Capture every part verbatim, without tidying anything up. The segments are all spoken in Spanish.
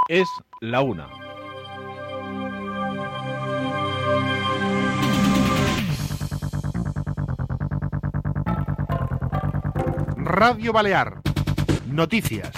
Es la una. Radio Balear. Noticias.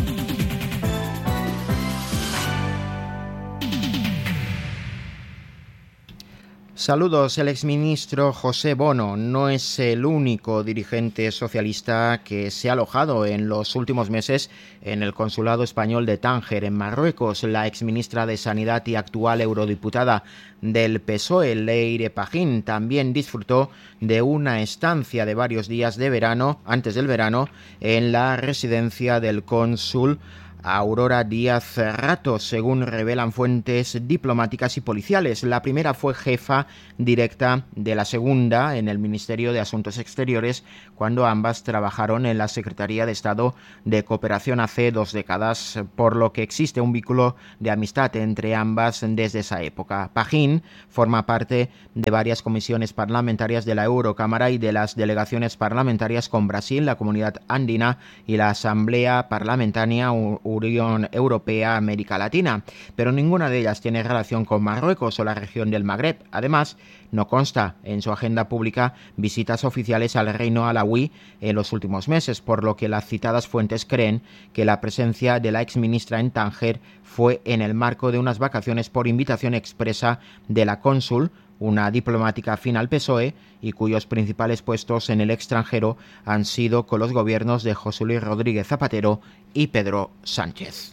Saludos. El exministro José Bono no es el único dirigente socialista que se ha alojado en los últimos meses en el consulado español de Tánger, en Marruecos. La exministra de Sanidad y actual eurodiputada del P S O E, Leire Pagín, también disfrutó de una estancia de varios días de verano, antes del verano, en la residencia del cónsul Aurora Díaz Rato, según revelan fuentes diplomáticas y policiales. La primera fue jefa directa de la segunda en el Ministerio de Asuntos Exteriores, cuando ambas trabajaron en la Secretaría de Estado de Cooperación hace dos décadas, por lo que existe un vínculo de amistad entre ambas desde esa época. Pagín forma parte de varias comisiones parlamentarias de la Eurocámara y de las delegaciones parlamentarias con Brasil, la Comunidad Andina y la Asamblea Parlamentaria Unión Europea América Latina, pero ninguna de ellas tiene relación con Marruecos o la región del Magreb. Además, no consta en su agenda pública visitas oficiales al reino alauí en los últimos meses, por lo que las citadas fuentes creen que la presencia de la exministra en Tánger fue en el marco de unas vacaciones por invitación expresa de la cónsul, una diplomática afín al P S O E y cuyos principales puestos en el extranjero han sido con los gobiernos de José Luis Rodríguez Zapatero y Pedro Sánchez.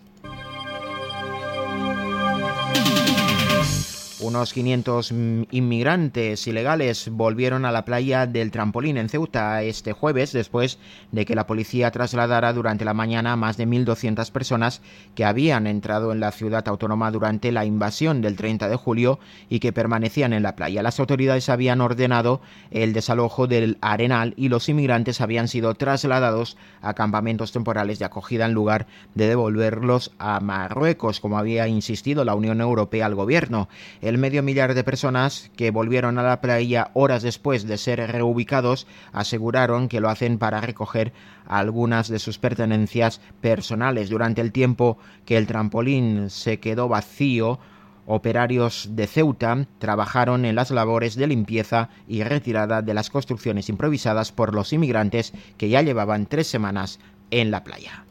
Unos quinientos inmigrantes ilegales volvieron a la playa del Trampolín en Ceuta este jueves, después de que la policía trasladara durante la mañana a más de mil doscientas personas que habían entrado en la ciudad autónoma durante la invasión del treinta de julio y que permanecían en la playa. Las autoridades habían ordenado el desalojo del Arenal y los inmigrantes habían sido trasladados a campamentos temporales de acogida en lugar de devolverlos a Marruecos, como había insistido la Unión Europea al gobierno. El medio millar de personas que volvieron a la playa horas después de ser reubicados aseguraron que lo hacen para recoger algunas de sus pertenencias personales. Durante el tiempo que el trampolín se quedó vacío, operarios de Ceuta trabajaron en las labores de limpieza y retirada de las construcciones improvisadas por los inmigrantes que ya llevaban tres semanas en la playa.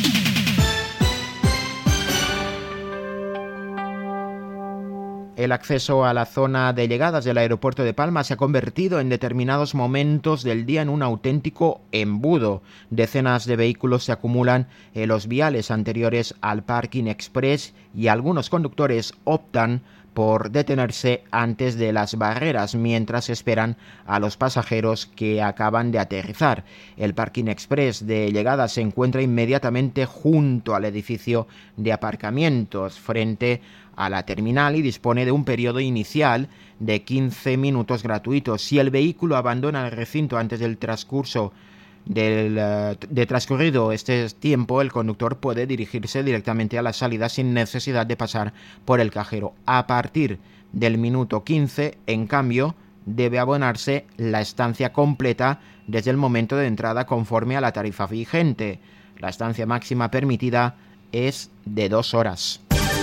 El acceso a la zona de llegadas del aeropuerto de Palma se ha convertido en determinados momentos del día en un auténtico embudo. Decenas de vehículos se acumulan en los viales anteriores al Parking Express y algunos conductores optan por detenerse antes de las barreras mientras esperan a los pasajeros que acaban de aterrizar. El Parking Express de llegada se encuentra inmediatamente junto al edificio de aparcamientos frente a la terminal y dispone de un periodo inicial de quince minutos gratuitos. Si el vehículo abandona el recinto antes del transcurso Del, de transcurrido este tiempo, el conductor puede dirigirse directamente a la salida sin necesidad de pasar por el cajero. A partir del minuto quince, en cambio, debe abonarse la estancia completa desde el momento de entrada conforme a la tarifa vigente. La estancia máxima permitida es de dos horas.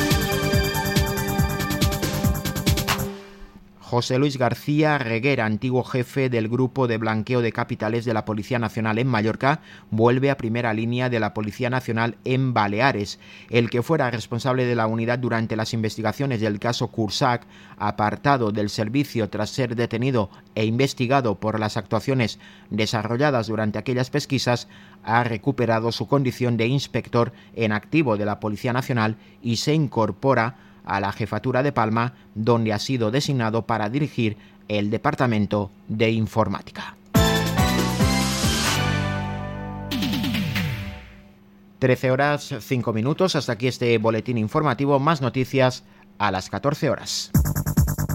José Luis García Reguera, antiguo jefe del grupo de blanqueo de capitales de la Policía Nacional en Mallorca, vuelve a primera línea de la Policía Nacional en Baleares. El que fuera responsable de la unidad durante las investigaciones del caso Cursac, apartado del servicio tras ser detenido e investigado por las actuaciones desarrolladas durante aquellas pesquisas, ha recuperado su condición de inspector en activo de la Policía Nacional y se incorpora a la jefatura de Palma, donde ha sido designado para dirigir el Departamento de Informática. trece horas, cinco minutos. Hasta aquí este boletín informativo. Más noticias a las catorce horas.